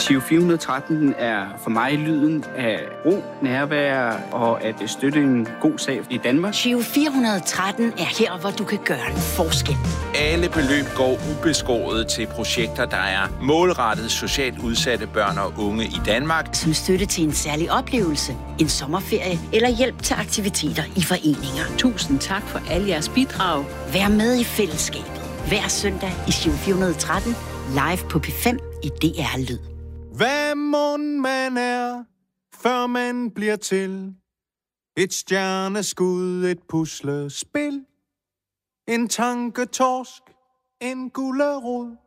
Giro 413 er for mig lyden af ro, nærvær og at støtte en god sag i Danmark. Giro 413 er her, hvor du kan gøre en forskel. Alle beløb går ubeskåret til projekter, der er målrettet socialt udsatte børn og unge i Danmark. Som støtte til en særlig oplevelse, en sommerferie eller hjælp til aktiviteter i foreninger. Tusind tak for alle jeres bidrag. Vær med i fællesskabet. Hver søndag i Giro 413, live på P5 i DR Lyd. Hvad mon man er, før man bliver til? Et stjerneskud, et puslespil, en tanketorsk, en gullerod.